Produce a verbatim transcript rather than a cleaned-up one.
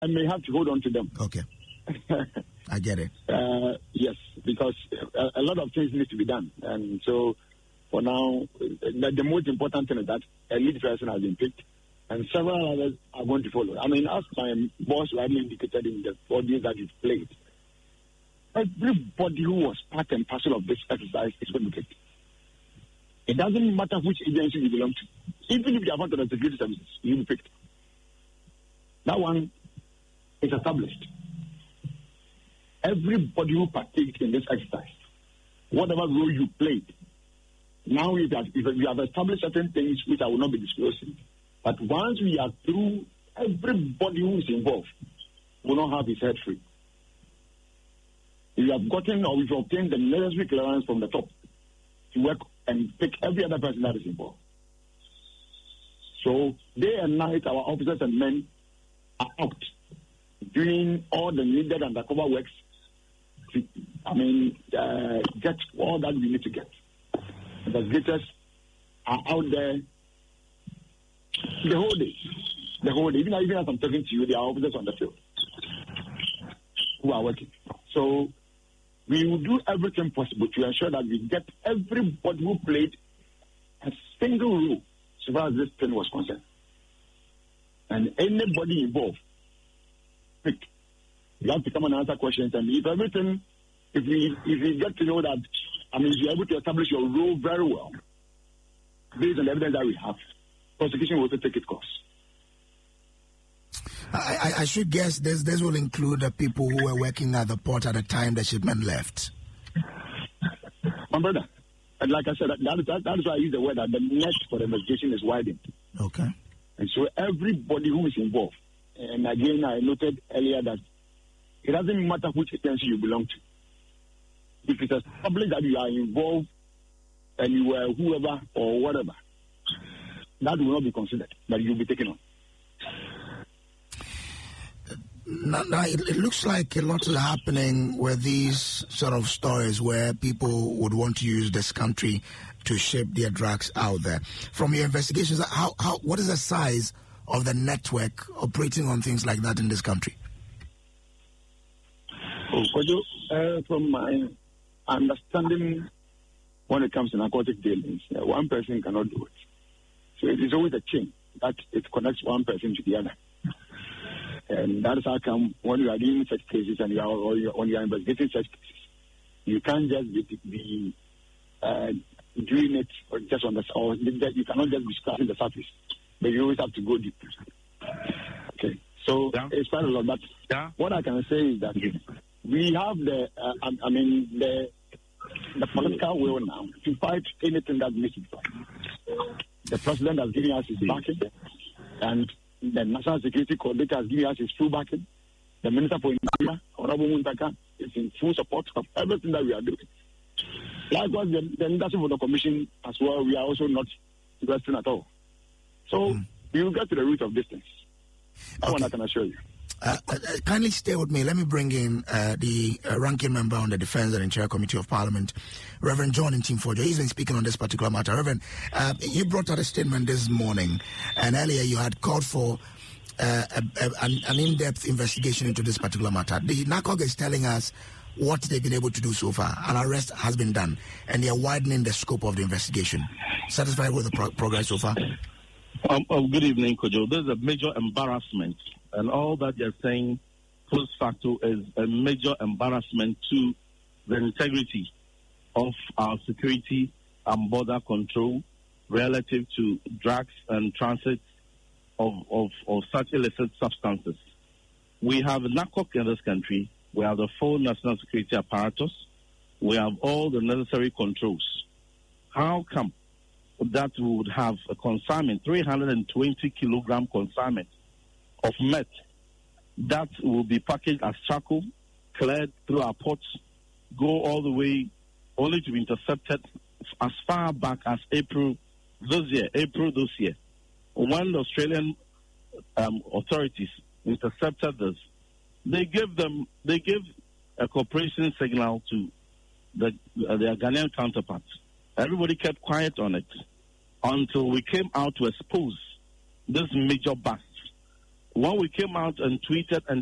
I may have to hold on to them. Okay. I get it. Uh, yes, because a, a lot of things need to be done. And so, for now, the, the most important thing is that a lead person has been picked, and several others are going to follow. I mean, as my boss rightly indicated in the audience that is played, everybody who was part and parcel of this exercise is going to be picked. It doesn't matter which agency you belong to. Even if you are part of the security services, you will be picked. That one is established. Everybody who partaked in this exercise, whatever role you played, now is that if we have established certain things which I will not be disclosing, but once we are through, everybody who is involved will not have his head free. We have gotten or we've obtained the necessary clearance from the top to work and pick every other person that is involved. So day and night, our officers and men are out doing all the needed undercover works to, I mean, uh, get all that we need to get. Investigators are out there the whole day. The whole day. Even, even as I'm talking to you, there are officers on the field who are working. So we will do everything possible to ensure that we get everybody who played a single role so far as this thing was concerned. And anybody involved, pick. You have to come and answer questions. And if everything, if we if we get to know that, I mean, you're able to establish your role very well, based on the evidence that we have, prosecution will also take its course. I, I, I should guess this this will include the people who were working at the port at the time the shipment left. My brother, and like I said, that, that, that is why I use the word that the net for the investigation is widened. Okay. And so everybody who is involved, and again, I noted earlier that it doesn't matter which agency you belong to. If it's established that you are involved and you were whoever or whatever, that will not be considered, that you'll be taken on. Now, now it, it looks like a lot is happening with these sort of stories where people would want to use this country to ship their drugs out there. From your investigations, how, how what is the size of the network operating on things like that in this country? Oh, uh, from my understanding, when it comes to narcotic dealings, uh, one person cannot do it. So it is always a chain that it connects one person to the other. And that is how come when you are doing such cases and you are, or you, when you are investigating such cases, you can't just be, be uh, doing it or just on the, or you cannot just be scratching the surface, but you always have to go deep. Okay, so yeah. It's quite a lot. But yeah. What I can say is that we have the, uh, I, I mean, the the political will now to fight anything that needs to be fight. The president has given us his backing, and the National Security Coordinator has given us his full backing. The Minister for India, Honorable Muntaka, is in full support of everything that we are doing. Likewise, the, the leadership of the Commission as well, we are also not resting at all. So mm. we will get to the root of this thing. That okay. one I can assure you. Uh, uh, kindly stay with me. Let me bring in uh, the uh, ranking member on the Defense and Interior Committee of Parliament, Reverend John Ntimfojua. He's been speaking on this particular matter. Reverend, uh, you brought out a statement this morning, and earlier you had called for uh, a, a, an, an in-depth investigation into this particular matter. The NACOG is telling us what they've been able to do so far. An arrest has been done, and they are widening the scope of the investigation. Satisfied with the pro- progress so far? Um, oh, good evening, Kojo. There's a major embarrassment. And all that you're saying, post facto, is a major embarrassment to the integrity of our security and border control relative to drugs and transit of, of, of such illicit substances. We have NACOG in this country. We have the full national security apparatus. We have all the necessary controls. How come that we would have a consignment, three hundred twenty kilogram consignment of meth that will be packaged as charcoal, cleared through our ports, go all the way, only to be intercepted as far back as April this year, April this year. When the Australian um, authorities intercepted this, they gave them, they gave a cooperation signal to the, uh, their Ghanaian counterparts. Everybody kept quiet on it until we came out to expose this major bust when we came out and tweeted and